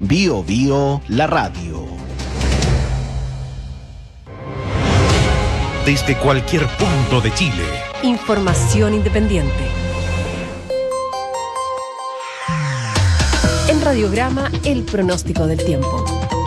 Bío Bío, la radio. Desde cualquier punto de Chile. Información independiente. En Radiograma, el pronóstico del tiempo.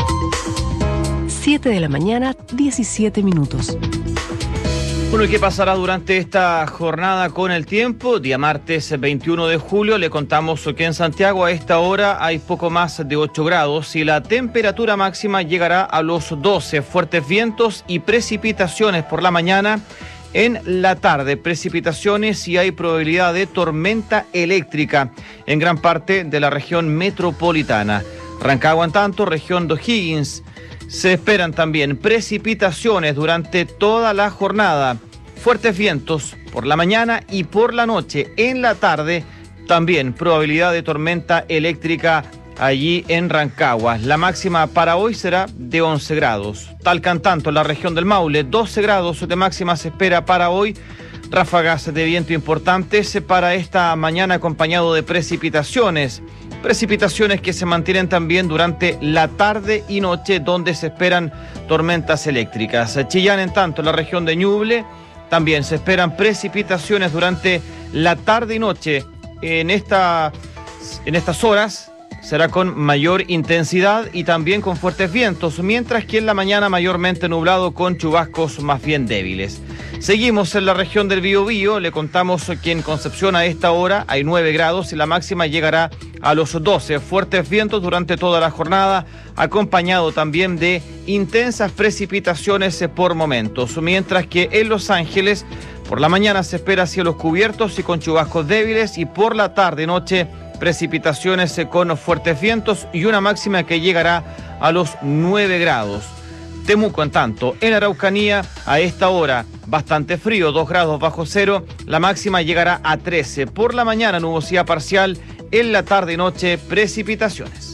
7 de la mañana, 17 minutos. Bueno, ¿y qué pasará durante esta jornada con el tiempo? Día martes 21 de julio, le contamos que en Santiago a esta hora hay poco más de 8 grados y la temperatura máxima llegará a los 12. Fuertes vientos y precipitaciones por la mañana. En la tarde, precipitaciones y hay probabilidad de tormenta eléctrica en gran parte de la región metropolitana. Rancagua, en tanto, región de O'Higgins. Se esperan también precipitaciones durante toda la jornada. Fuertes vientos por la mañana y por la noche. En la tarde también probabilidad de tormenta eléctrica allí en Rancagua. La máxima para hoy será de 11 grados. Talca, en tanto, en la región del Maule, 12 grados de máxima se espera para hoy. Ráfagas de viento importantes para esta mañana acompañado de precipitaciones. Precipitaciones que se mantienen también durante la tarde y noche, donde se esperan tormentas eléctricas. Chillán, en tanto, en la región de Ñuble, también se esperan precipitaciones durante la tarde y noche. En estas horas será con mayor intensidad y también con fuertes vientos, mientras que en la mañana mayormente nublado con chubascos más bien débiles. Seguimos en la región del Biobío, le contamos que en Concepción a esta hora hay 9 grados y la máxima llegará a los 12. Fuertes vientos durante toda la jornada, acompañado también de intensas precipitaciones por momentos, mientras que en Los Ángeles por la mañana se espera cielos cubiertos y con chubascos débiles y por la tarde y noche precipitaciones con fuertes vientos y una máxima que llegará a los 9 grados. Temuco, en tanto, en Araucanía a esta hora bastante frío, 2 grados bajo cero, la máxima llegará a 13. Por la mañana nubosidad parcial, en la tarde y noche precipitaciones.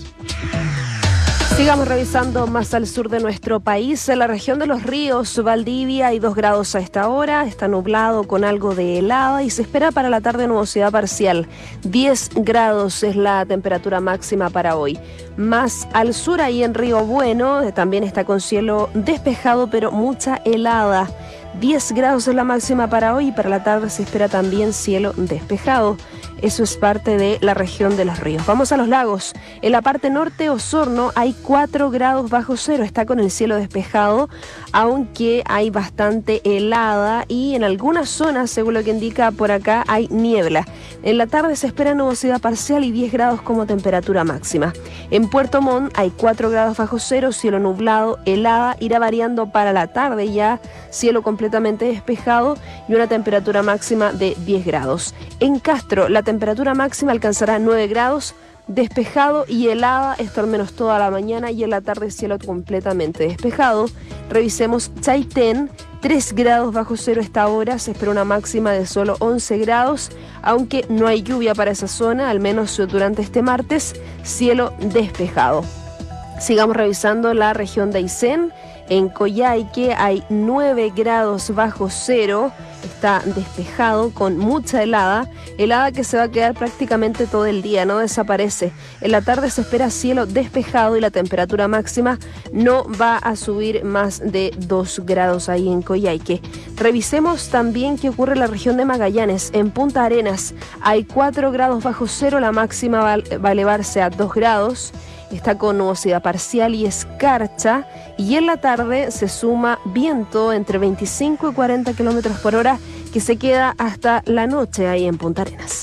Sigamos revisando más al sur de nuestro país. En la región de Los Ríos, Valdivia, hay 2 grados a esta hora. Está nublado con algo de helada y se espera para la tarde nubosidad parcial. 10 grados es la temperatura máxima para hoy. Más al sur, ahí en Río Bueno, también está con cielo despejado, pero mucha helada. 10 grados es la máxima para hoy y para la tarde se espera también cielo despejado. Eso es parte de la región de Los Ríos. Vamos a los lagos. En la parte norte, Osorno, hay 4 grados bajo cero. Está con el cielo despejado, aunque hay bastante helada y en algunas zonas, según lo que indica por acá, hay niebla. En la tarde se espera nubosidad parcial y 10 grados como temperatura máxima. En Puerto Montt hay 4 grados bajo cero, cielo nublado, helada, irá variando para la tarde ya, cielo completamente despejado y una temperatura máxima de 10 grados. En Castro, la temperatura máxima alcanzará 9 grados, despejado y helada, esto al menos toda la mañana y en la tarde cielo completamente despejado. Revisemos Chaitén, 3 grados bajo cero esta hora, se espera una máxima de solo 11 grados, aunque no hay lluvia para esa zona, al menos durante este martes, cielo despejado. Sigamos revisando la región de Aysén. En Coyhaique hay 9 grados bajo cero, está despejado con mucha helada que se va a quedar prácticamente todo el día, no desaparece. En la tarde se espera cielo despejado y la temperatura máxima no va a subir más de 2 grados ahí en Coyhaique. Revisemos también qué ocurre en la región de Magallanes. En Punta Arenas hay 4 grados bajo cero, la máxima va a elevarse a 2 grados. Está con nubosidad parcial y escarcha y en la tarde se suma viento entre 25 y 40 kilómetros por hora que se queda hasta la noche ahí en Punta Arenas.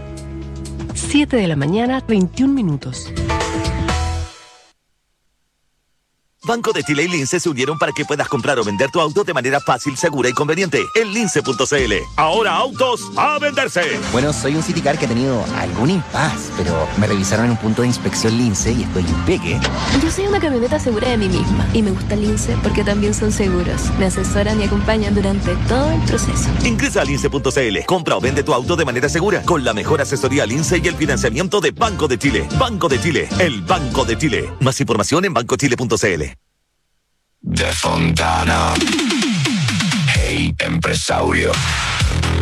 7 de la mañana, 21 minutos. Banco de Chile y Lince se unieron para que puedas comprar o vender tu auto de manera fácil, segura y conveniente en lince.cl. Ahora autos a venderse. Bueno, soy un Citicar que ha tenido algún impas, pero me revisaron en un punto de inspección Lince y estoy impeque. Yo soy una camioneta segura de mí misma y me gusta Lince porque también son seguros. Me asesoran y acompañan durante todo el proceso. Ingresa a lince.cl. Compra o vende tu auto de manera segura con la mejor asesoría Lince y el financiamiento de Banco de Chile. Banco de Chile, el Banco de Chile. Más información en bancochile.cl. De Fontana. Hey, empresario.